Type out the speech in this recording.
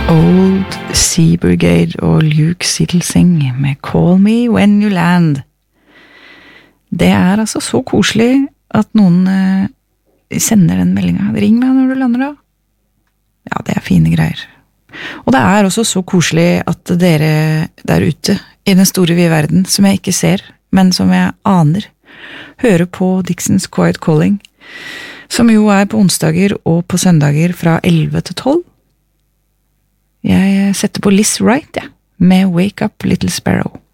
Old Sea Brigade og Luke Siddelsing med Call Me When You Land. Det er altså så koselig at noen sender den meldingen. Ring meg når du lander da. Ja, det er fine greier. Og det er også så koselig at dere der ute i den store vide verden, som jeg ikke ser, men som jeg aner, hører på Dixons Quiet Calling, som jo er på onsdager og på søndager fra 11 til 12. Jeg setter på Liz Wright, ja, med Wake Up Little Sparrow.